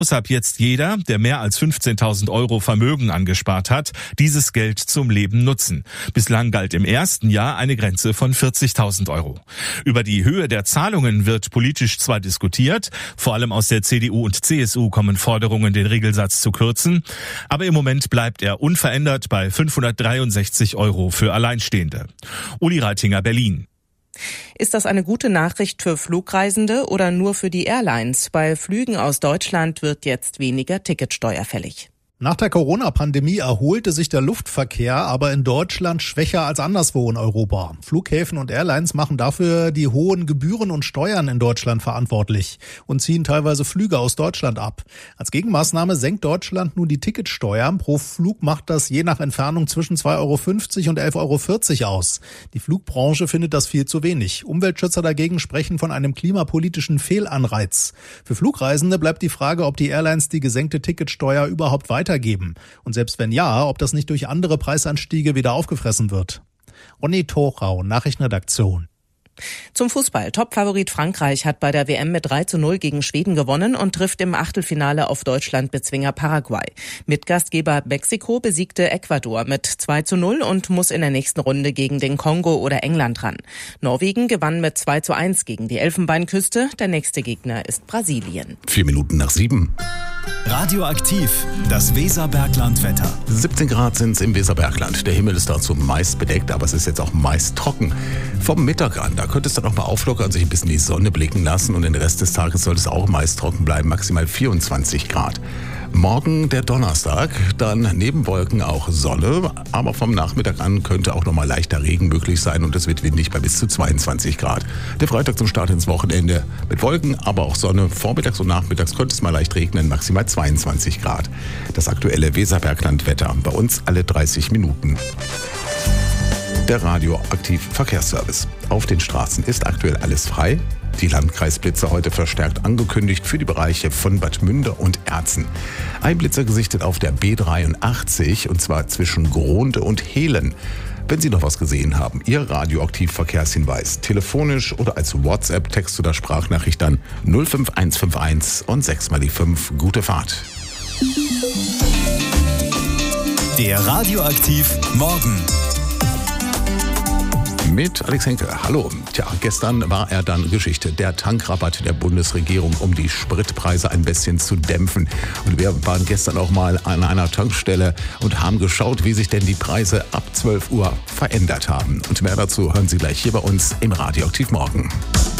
Muss ab jetzt jeder, der mehr als 15.000 € Vermögen angespart hat, dieses Geld zum Leben nutzen. Bislang galt im ersten Jahr eine Grenze von 40.000 €. Über die Höhe der Zahlungen wird politisch zwar diskutiert, vor allem aus der CDU und CSU kommen Forderungen, den Regelsatz zu kürzen, aber im Moment bleibt er unverändert bei 563 € für Alleinstehende. Uli Reitinger, Berlin. Ist das eine gute Nachricht für Flugreisende oder nur für die Airlines? Bei Flügen aus Deutschland wird jetzt weniger Ticketsteuer fällig. Nach der Corona-Pandemie erholte sich der Luftverkehr, aber in Deutschland schwächer als anderswo in Europa. Flughäfen und Airlines machen dafür die hohen Gebühren und Steuern in Deutschland verantwortlich und ziehen teilweise Flüge aus Deutschland ab. Als Gegenmaßnahme senkt Deutschland nun die Ticketsteuer. Pro Flug macht das je nach Entfernung zwischen 2,50 € und 11,40 € aus. Die Flugbranche findet das viel zu wenig. Umweltschützer dagegen sprechen von einem klimapolitischen Fehlanreiz. Für Flugreisende bleibt die Frage, ob die Airlines die gesenkte Ticketsteuer überhaupt weitergeben. Und selbst wenn ja, ob das nicht durch andere Preisanstiege wieder aufgefressen wird. Ronny Thorau, Nachrichtenredaktion. Zum Fußball. Topfavorit Frankreich hat bei der WM mit 3:0 gegen Schweden gewonnen und trifft im Achtelfinale auf Deutschland-Bezwinger Paraguay. Mitgastgeber Mexiko besiegte Ecuador mit 2:0 und muss in der nächsten Runde gegen den Kongo oder England ran. Norwegen gewann mit 2:1 gegen die Elfenbeinküste. Der nächste Gegner ist Brasilien. 7:04. Radioaktiv, das Weserbergland-Wetter. 17 Grad sind es im Weserbergland. Der Himmel ist dazu meist bedeckt, aber es ist jetzt auch meist trocken. Vom Mittag an, da könnte es dann auch mal auflockern, sich ein bisschen die Sonne blicken lassen und den Rest des Tages soll es auch meist trocken bleiben, maximal 24 Grad. Morgen der Donnerstag, dann neben Wolken auch Sonne, aber vom Nachmittag an könnte auch nochmal leichter Regen möglich sein und es wird windig bei bis zu 22 Grad. Der Freitag zum Start ins Wochenende mit Wolken, aber auch Sonne. Vormittags und nachmittags könnte es mal leicht regnen, maximal 22 Grad. Das aktuelle Weserbergland-Wetter, bei uns alle 30 Minuten. Der Radioaktiv-Verkehrsservice. Auf den Straßen ist aktuell alles frei. Die Landkreisblitzer heute verstärkt angekündigt für die Bereiche von Bad Münder und Erzen. Ein Blitzer gesichtet auf der B83 und zwar zwischen Gronde und Hehlen. Wenn Sie noch was gesehen haben, Ihr Radioaktiv-Verkehrshinweis, telefonisch oder als WhatsApp, Text oder Sprachnachricht dann 05151 und 6 mal die 5. Gute Fahrt. Der Radioaktiv Morgen. Mit Alex Henke. Hallo. Tja, gestern war er dann Geschichte. Der Tankrabatt der Bundesregierung, um die Spritpreise ein bisschen zu dämpfen. Und wir waren gestern auch mal an einer Tankstelle und haben geschaut, wie sich denn die Preise ab 12 Uhr verändert haben. Und mehr dazu hören Sie gleich hier bei uns im Radioaktiv Morgen.